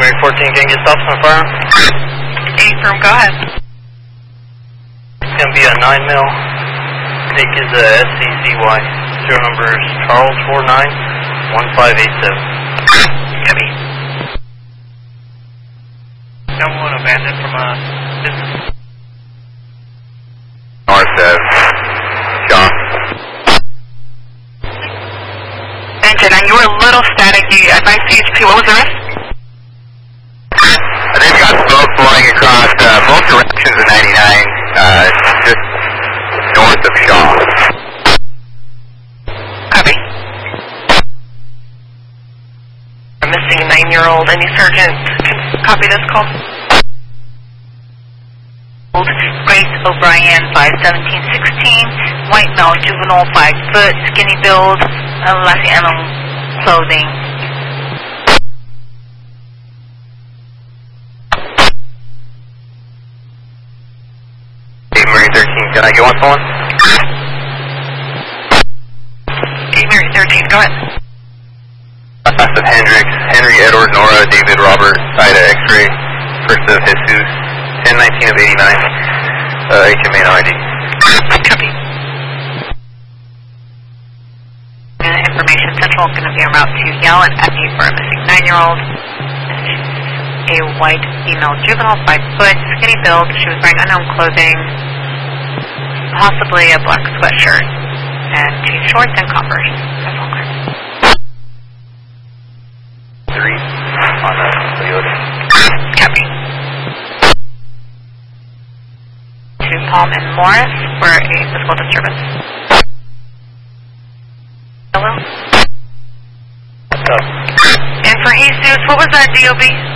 Mary 14, can you stop some fire? Affirm, go ahead. It's going to be a 9 mil. Take is a SCCY. Serial number is Charles 491587. Copy. Someone abandoned from a business. North of Shaw. Engine, and you were a little staticky. Advice CHP, what was the rest? They've got smoke blowing across both directions of 99, just north of Shaw. Copy. A missing 9-year-old. Any sergeant can copy this call? Grace O'Brien, 51716, white male, juvenile, 5 foot, skinny build, Latino clothing. Hey, Mary 13, can I get one phone? Hey, Mary 13, go ahead. Last of Hendricks, Henry, Edward, Nora, David, Robert, Ida, X-ray, first of Jesus, 1019 of 89, HMA no ID. Copy. Information Central going to be en route to Yell and Effie for a missing 9-year-old. A white female juvenile, 5 foot, skinny build. She was wearing unknown clothing, possibly a black sweatshirt, and jean shorts and Converse. That's all clear. 3 on the Toyota. Copy. To Palm and Morris for a physical disturbance. Hello? What's up? And for Jesus, what was that DOB?